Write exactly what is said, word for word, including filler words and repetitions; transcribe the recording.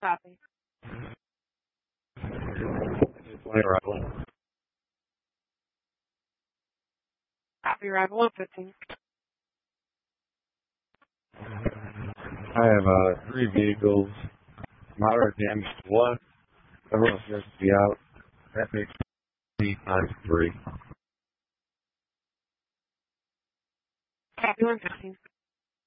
Copy. twenty arrival. Copy, arrival one fifteen. I have uh, three vehicles. Moderate damage to one. Everyone else has to be out. That makes me nine three. Copy one fifteen.